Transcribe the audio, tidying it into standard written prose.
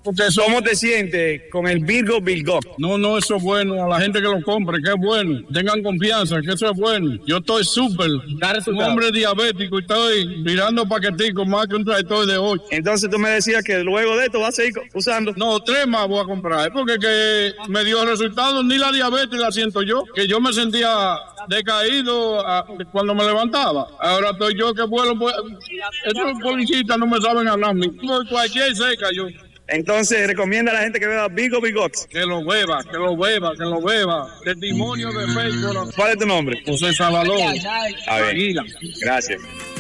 ¿Cómo te sientes con el Virgo Virgo? No, eso es bueno. A la gente que lo compre, que es bueno. Tengan confianza, que eso es bueno. Yo estoy súper. Un hombre diabético y estoy mirando paqueticos más que un tractor de 8. Entonces tú me decías que luego de esto vas a seguir usando. No, 3 más voy a comprar. Porque que me dio resultados, ni la diabetes la siento yo. Que yo me sentía decaído cuando me levantaba. Ahora estoy yo que vuelo. Estos policías no me saben hablar. Cualquier seca yo. Entonces, recomienda a la gente que beba Virgo Virgox. Que lo beba. Testimonio de fe. ¿Cuál es tu nombre? José Salvador. A ver, gracias.